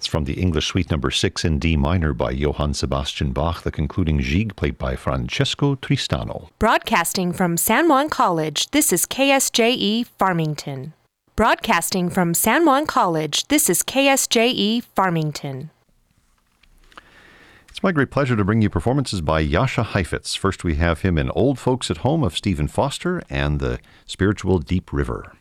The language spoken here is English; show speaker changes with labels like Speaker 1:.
Speaker 1: from the English Suite Number 6 in D minor by Johann Sebastian Bach, the concluding Gigue played by Francesco Tristano.
Speaker 2: Broadcasting from San Juan College, this is KSJE Farmington. Broadcasting from San Juan College, this is KSJE Farmington.
Speaker 1: It's my great pleasure to bring you performances by Jascha Heifetz. First we have him in Old Folks at Home of Stephen Foster and the spiritual Deep River.